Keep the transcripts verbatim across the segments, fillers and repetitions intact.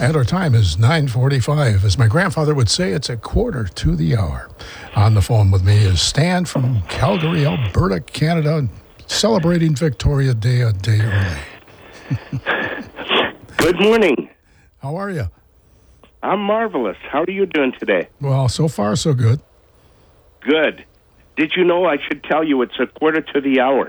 And our time is nine forty-five. As my grandfather would say, it's a quarter to the hour. On the phone with me is Stan from Calgary, Alberta, Canada, celebrating Victoria Day a day early. Good morning. How are you? I'm marvelous. How are you doing today? Well, so far so good. Good. Did you know I should tell you it's a quarter to the hour?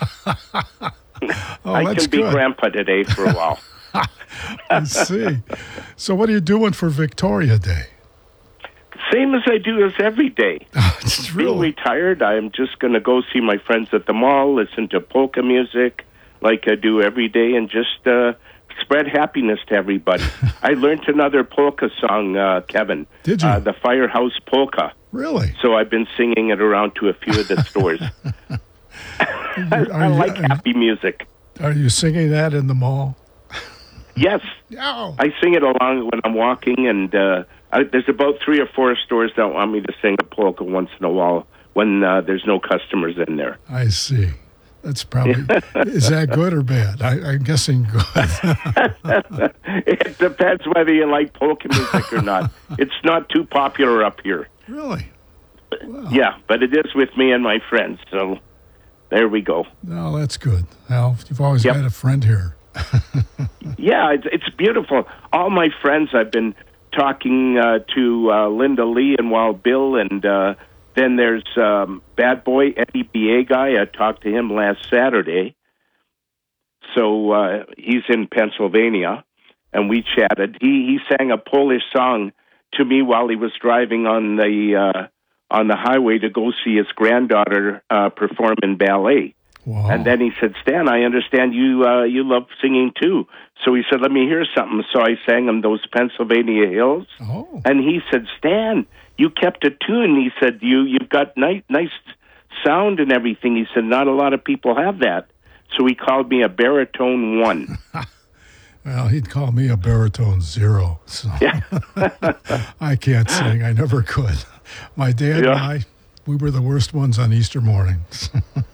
Oh, I that's can be good. grandpa today for a while. I see. So what are you doing for Victoria Day? Same as I do as every day. It's Being really... retired, I'm just going to go see my friends at the mall, listen to polka music like I do every day, and just uh, spread happiness to everybody. I learned another polka song, uh, Kevin. Did you? Uh, the Firehouse Polka. Really? So I've been singing it around to a few of the stores. Are I you- like are you- happy music. Are you singing that in the mall? Yes. Oh. I sing it along when I'm walking, and uh, I, there's about three or four stores that want me to sing a polka once in a while when uh, there's no customers in there. I see. That's probably... Is that good or bad? I, I'm guessing good. It depends whether you like polka music or not. It's not too popular up here. Really? Wow. Yeah, but it is with me and my friends, so there we go. No, that's good. Well, you've always Yep. had a friend here. Yeah, it's, it's beautiful. All my friends, I've been talking uh, to uh, Linda Lee and Wild Bill, and uh, then there's um, Bad Boy Eddie B A guy. I talked to him last Saturday. So uh, he's in Pennsylvania, and we chatted. He he sang a Polish song to me while he was driving on the uh, on the highway to go see his granddaughter uh, perform in ballet. Wow. And then he said, Stan, I understand you uh, you love singing too. So he said, let me hear something. So I sang him those Pennsylvania Hills. Oh. And he said, Stan, you kept a tune. He said, you, you've got nice, nice sound and everything. He said, not a lot of people have that. So he called me a baritone one. Well, he'd call me a baritone zero. So Yeah. I can't sing. I never could. My dad Yeah. and I, we were the worst ones on Easter mornings.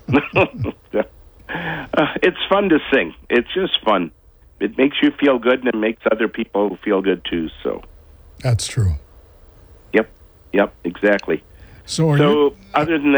uh, it's fun to sing. It's just fun. It makes you feel good, and it makes other people feel good too. So, That's true. yep, yep, exactly. So are you... So, other than that,